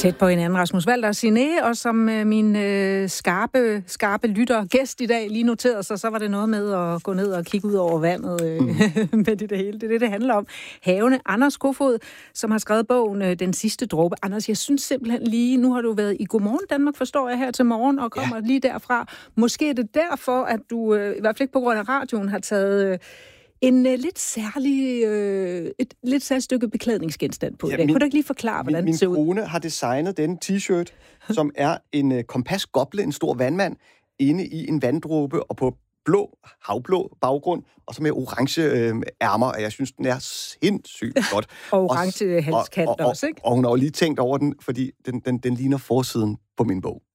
Tæt på hinanden, Rasmus Walter Siné, og som min skarpe lytter gæst i dag lige noterede sig, så var det noget med at gå ned og kigge ud over vandet med det hele. Det er det handler om. Havene. Anders Kofod, som har skrevet bogen Den sidste dråbe. Anders, jeg synes simpelthen lige, nu har du været i Godmorgen Danmark, forstår jeg, her til morgen, og kommer lige derfra. Måske er det derfor, at du, i hvert fald ikke på grund af radioen, har taget en lidt særlig, et lidt særligt stykke beklædningsgenstand på. Kunne du ikke lige forklare, hvordan det ser ud? Min kone har designet denne t-shirt, som er en kompasgoble, en stor vandmand, inde i en vanddråbe og på havblå baggrund, og så med orange ærmer, og jeg synes, den er sindssygt godt. Og orange halskant også, ikke? Og hun har jo lige tænkt over den, fordi den ligner forsiden på min bog.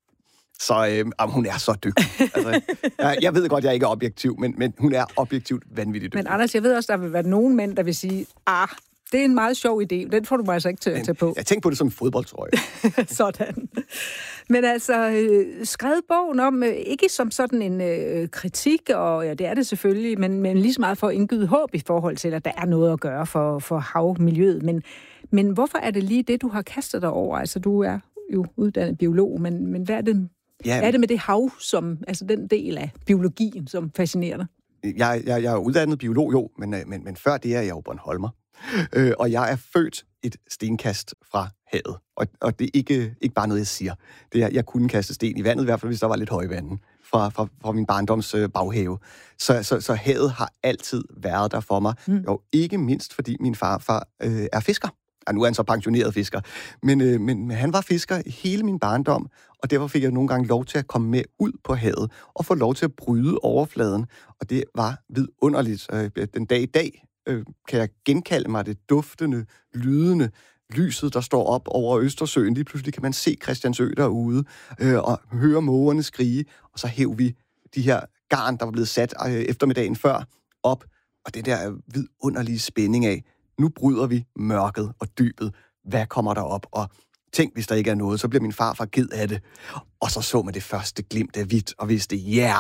Så hun er så dygtig. Altså, jeg ved godt, jeg ikke er objektiv, men hun er objektivt vanvittigt dygtig. Men Anders, jeg ved også, der vil være nogle mænd, der vil sige, det er en meget sjov idé. Den får du mig altså ikke til at tage på. Jeg tænker på det som en fodboldtrøje. Sådan. Men altså, skrevet bogen om, ikke som sådan en kritik, og ja, det er det selvfølgelig, men lige så meget for at indgyde håb i forhold til, at der er noget at gøre for havmiljøet. Men hvorfor er det lige det, du har kastet dig over? Altså, du er jo uddannet biolog, men hvad er det? Hvad er det med det hav, som, altså den del af biologien, som fascinerer dig? Jeg er uddannet biolog, jo, men før det er jeg jo Bornholmer. Og jeg er født et stenkast fra havet. Og det er ikke bare noget, jeg siger. Det er, jeg kunne kaste sten i vandet, i hvert fald hvis der var lidt højvande fra min barndoms baghave. Så havet har altid været der for mig. Og ikke mindst, fordi min farfar er fisker. Og nu er han så pensioneret fisker. Men han var fisker hele min barndom, og derfor fik jeg nogle gange lov til at komme med ud på havet og få lov til at bryde overfladen. Og det var vidunderligt. Den dag i dag kan jeg genkalde mig det duftende, lydende, lyset, der står op over Østersøen. Lige pludselig kan man se Christiansø derude og høre mågerne skrige. Og så hæv vi de her garn, der var blevet sat eftermiddagen før, op. Og det der vidunderlige spænding af, nu bryder vi mørket og dybet. Hvad kommer der op? Og tænk, hvis der ikke er noget, så bliver min farfar ked af det. Og så man det første glimt af hvidt, og vidste,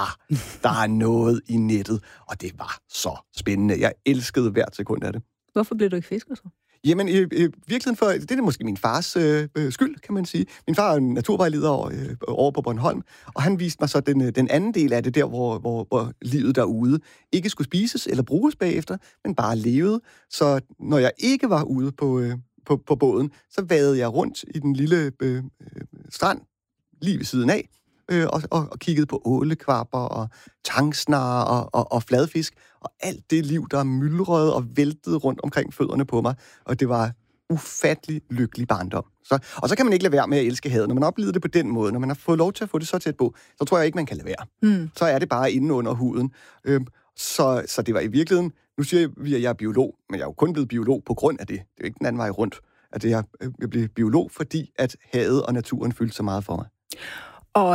der er noget i nettet. Og det var så spændende. Jeg elskede hvert sekund af det. Hvorfor blev du ikke fisker så? Jamen, i virkeligheden, det er måske min fars skyld, kan man sige. Min far er en naturvejleder over på Bornholm, og han viste mig så den anden del af det, der hvor livet derude ikke skulle spises eller bruges bagefter, men bare levede. Så når jeg ikke var ude på båden, så vadede jeg rundt i den lille strand lige ved siden af, og kiggede på ålekvapper og tangsnare og fladfisk, og alt det liv, der myldrede og væltede rundt omkring fødderne på mig, og det var ufattelig lykkelig barndom. Og så kan man ikke lade være med at elske havet. Når man oplevede det på den måde, når man har fået lov til at få det så tæt på, så tror jeg ikke, man kan lade være. Så er det bare inde under huden. Så det var i virkeligheden, nu siger vi, at jeg er biolog, men jeg er jo kun blevet biolog på grund af det. Det er jo ikke den anden vej rundt, at jeg blev biolog, fordi at havet og naturen fyldte så meget for mig. Og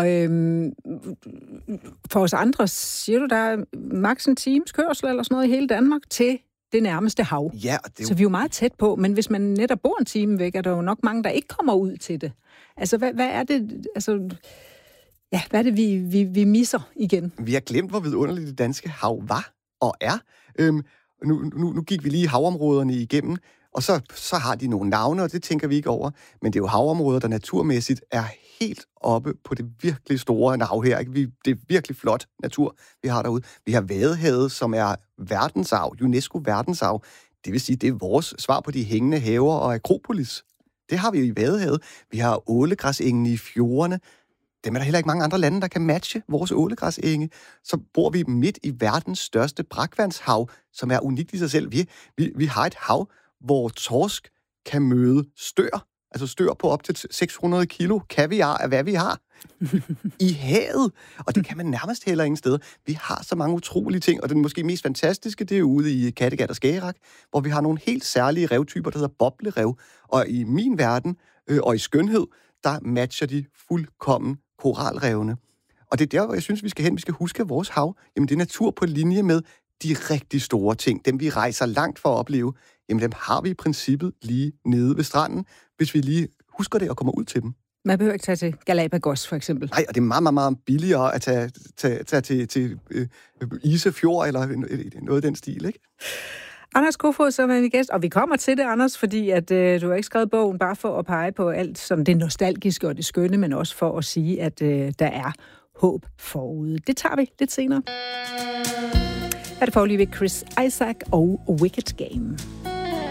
for os andre, siger du, der er maks en times kørsel eller sådan noget i hele Danmark til det nærmeste hav. Ja, så vi er jo meget tæt på, men hvis man netop bor en time væk, er der jo nok mange, der ikke kommer ud til det. Altså, hvad er det, altså, ja, hvad er det, vi misser igen? Vi har glemt, hvor vidunderligt det danske hav var og er. Nu gik vi lige havområderne igennem, og så har de nogle navne, og det tænker vi ikke over. Men det er jo havområder, der naturmæssigt er helt oppe på det virkelig store nav her. Ikke? Det er virkelig flot natur, vi har derude. Vi har Vadehavet, som er verdensarv, UNESCO verdensarv. Det vil sige, det er vores svar på de hængende haver og Akropolis. Det har vi i Vadehavet. Vi har ålegræsengene i fjordene. Dem er der heller ikke mange andre lande, der kan matche vores ålegræsenge. Så bor vi midt i verdens største brakvandshav, som er unikt i sig selv. Vi har et hav, hvor torsk kan møde stør. Altså stør på op til 600 kilo kaviar af hvad vi har i havet. Og det kan man nærmest heller ingen steder. Vi har så mange utrolige ting, og den måske mest fantastiske, det er ude i Kattegat og Skagerrak, hvor vi har nogle helt særlige revtyper, der hedder boblerev. Og i min verden, og i skønhed, der matcher de fuldkommen koralrevene. Og det er der, hvor jeg synes, vi skal hen. Vi skal huske vores hav. Jamen, det er natur på linje med de rigtig store ting. Dem, vi rejser langt for at opleve. Jamen, dem har vi i princippet lige nede ved stranden, hvis vi lige husker det og kommer ud til dem. Man behøver ikke tage til Galapagos, for eksempel. Nej, og det er meget, meget, meget billigere at tage til Isefjord eller noget af den stil, ikke? Anders Kofoed, som er min gæst, og vi kommer til det, Anders, fordi at du har ikke skrevet bogen bare for at pege på alt som det nostalgiske og det skønne, men også for at sige, at der er håb forude. Det tager vi lidt senere. Her er det foreløbig Chris Isaak og Wicked Game.